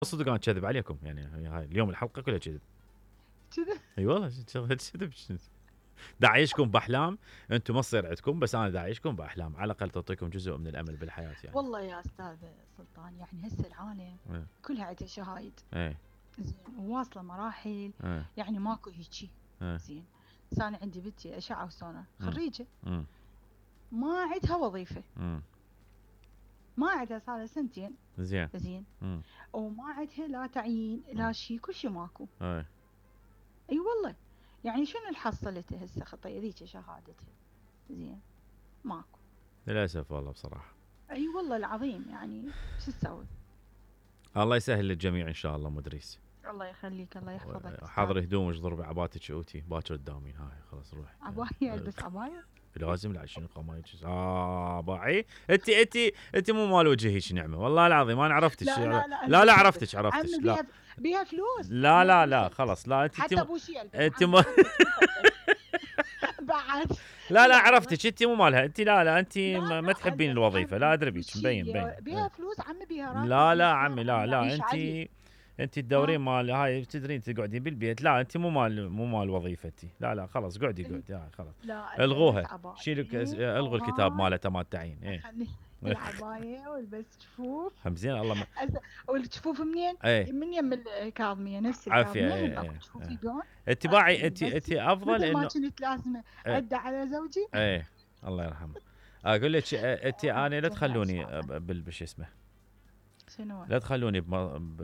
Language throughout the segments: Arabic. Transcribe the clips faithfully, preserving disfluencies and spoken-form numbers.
صدق انا كذب عليكم يعني هاي اليوم الحلقه كلها كذب. كذا اي والله كذب. دا اعيشكم باحلام، انتم ما تصير عندكم، بس انا دا اعيشكم باحلام، على الاقل تعطيكم جزء من الامل بالحياه يعني. والله يا استاذ سلطان، يعني هسه العالم ايه كلها عندها شهايد ايه زين، وواصله مراحل ايه يعني ماكو هيجي ايه زين. بس انا عندي بنتي اشعه وسونار مم. خريجه، مم. ما عندها وظيفه، مم. ما عندها صار لها سنتين زين. زين، مم. وما عندها لا تعيين مم. لا شيء، كل شيء ماكو. ايه اي والله، يعني شنو اللي حصلته هسه خطيه ذيك شهادتها زين؟ ماكو. للاسف والله بصراحه. اي والله العظيم، يعني شو تسوي؟ الله يسهل للجميع ان شاء الله مدريس. الله يخليك، الله يحفظك حاضر استاذ. هدوم اجضر بعباتك اوتي باكر قدامين هاي خلاص روح. عباية البس عباية؟ لازم لا شنو قمايج اه باعي انت انت انت مو مال وجهي هيك نعمه والله العظيم انا عرفتك. لا لا لا لا لا البس عرفتك البس عرفتك عمي، لا بيها بيها فلوس، لا بيها لا فلوس لا البس. خلاص لا انت حتى بوشي البس انت عمي، م... عمي شوف البس. بعد لا لا لا عرفتك انت مو مالها انت لا لا انت لا ما, ما لا تحبين البس الوظيفه لا عمي ادري بيك مبين بوشية، مبين بيها ايه. فلوس عمي، بيها راتب، لا لا بيها عمي سيارة، لا عمي لا نعيش انت عليه. انت ها تدورين مال هاي تدرين تقعدين بالبيت. لا انت مو مال مو مال وظيفتي. لا لا خلاص قعدي إيه؟ قعدي هاي خلاص لا البس الغوها. شيلوا عباية الغوا الكتاب وهاي، مالته مال التعيين ايه. خلي العباية والبس جفوف. همزين الله ما أز- والجفوف منين؟ ايه من يم الكاظمية، نفس عافيه الكاظمية هم ايه اكو ايه, جفوف ايه. يبيعون. اتباعي انت انت البسي افضل مثل ما انه كنت لازمة ايه, أدى على زوجي. ايه. الله يرحمه. اقول لك انت انا لا جميع إن تخلوني شاء الله. بال بش اسمه شنو؟ لا تخلوني بم... ب...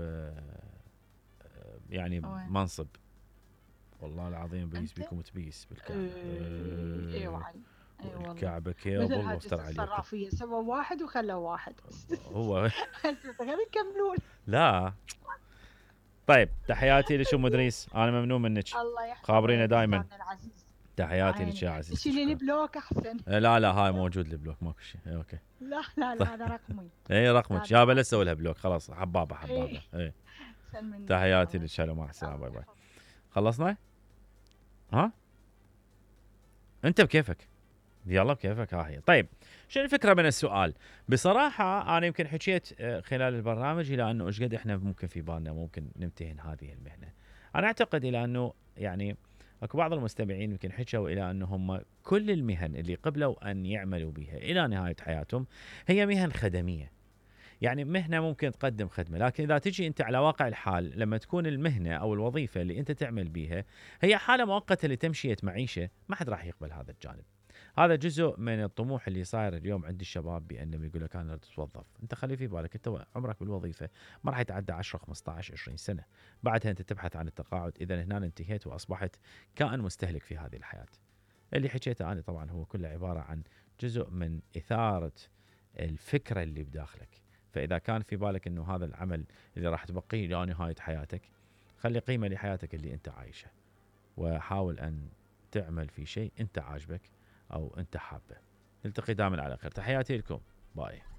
يعني وين؟ بمنصب والله العظيم بيس أنت؟ بيكم تبيس بالكعبه. إيه إيه وعلي، إيه والله. الكعبه مثل كيبل هذه وافتر عليكم. الصرافية، سووا واحد وخلوا واحد. هو هسه غير يكملون. لا طيب تحياتي لشو مدريس انا ممنون منك الله يحفظك خابرينا دائما. أستاذنا العزيز. تحياتي لك يا عيني عزيزتي شيلي لي شكرا. بلوك أحسن. لا لا هاي موجود البلوك ماكو شيء اوكي. لا لا طيب. لا هذا رقمي. اي رقمك هذا جابه لا رقمي. تسوي لها بلوك خلاص حبابه حبابه إيه اي. أحسن منك. تحياتي الله لك هلا مع يخليك. السلامه باي الله باي. يحفظك. خلصنا؟ ها؟ انت بكيفك يلا بكيفك ها هي. طيب شنو الفكره من السؤال؟ بصراحه انا يمكن حكيت آه، خلال البرنامج الى انه ايش قد احنا ممكن في بالنا ممكن نمتهن هذه المهنه. انا اعتقد الى انه يعني اكو بعض المستمعين يمكن حكوا الى انه هم كل المهن اللي قبلوا ان يعملوا بها الى نهايه حياتهم هي مهن خدميه. يعني مهنه ممكن تقدم خدمه، لكن اذا تجي انت على واقع الحال لما تكون المهنه او الوظيفه اللي انت تعمل بيها هي حاله مؤقته لتمشيه معيشه، ما حد راح يقبل هذا الجانب. هذا جزء من الطموح اللي صاير اليوم عند الشباب بانه يقول لك انا اتوظف. انت خلي في بالك انت عمرك بالوظيفه ما راح يتعدى عشرة خمسطعش عشرين سنه، بعدها انت تبحث عن التقاعد. اذا هنا انتهيت واصبحت كائن مستهلك في هذه الحياه. اللي حكيته انا طبعا هو كله عباره عن جزء من اثاره الفكره اللي بداخلك. فاذا كان في بالك انه هذا العمل اللي راح تبقيه الى نهايه حياتك، خلي قيمه لحياتك اللي انت عايشها، وحاول ان تعمل في شيء انت عاجبك او انت حابه. نلتقي دائما على خير. تحياتي لكم. باي.